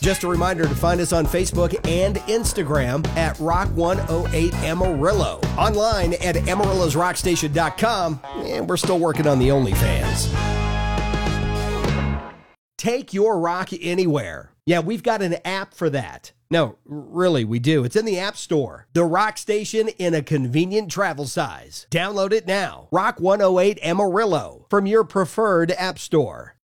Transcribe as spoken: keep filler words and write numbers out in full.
Just a reminder to find us on Facebook and Instagram at Rock one oh eight Amarillo. Online at amarillos rock station dot com, and we're still working on the OnlyFans. Take your rock anywhere. Yeah, we've got an app for that. No, really, we do. It's in the App Store. The Rock Station in a convenient travel size. Download it now. Rock one oh eight Amarillo from your preferred app store.